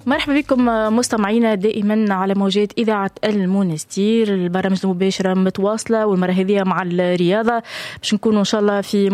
مرحبا بكم مستمعينا دائما على موجات إذاعة المونستير. البرامج المباشرة متواصلة والمرة هذه مع الرياضة باش نكونوا إن شاء الله في